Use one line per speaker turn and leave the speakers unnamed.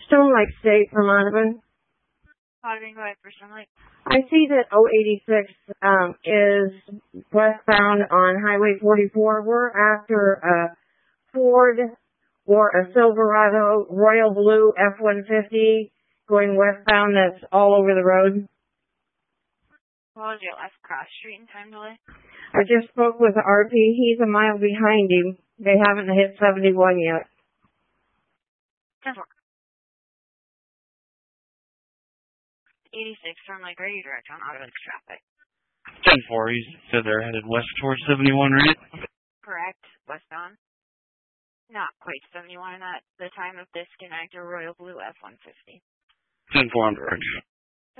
Stone Lake State from Audubon.
Audubon, go ahead for Stone Lake.
I see that 086 is westbound on Highway 44. We're after a Ford or a Silverado Royal Blue F-150 going westbound that's all over the road.
What was your last cross street and time delay?
I just spoke with the RP. He's a mile behind him. They haven't hit 71 yet.
10-4. 86 from Lake, are you direct on Audubon's traffic?
10-4, he said they're headed west towards 71, right?
Correct, westbound. Not quite 71 at the time of disconnect, or Royal Blue F-150.
10-4 on direct.